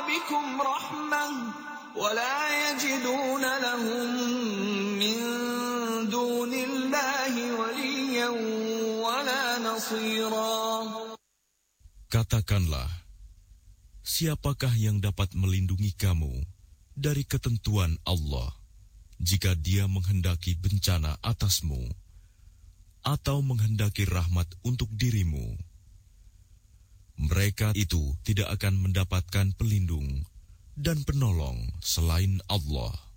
بكم رحمة ولا يجدون لهم من دون الله وليا ولا نصيرا. Katakanlah, siapakah yang dapat melindungi kamu dari ketentuan Allah jika Dia menghendaki bencana atasmu atau menghendaki rahmat untuk dirimu? Mereka itu tidak akan mendapatkan pelindung dan penolong selain Allah.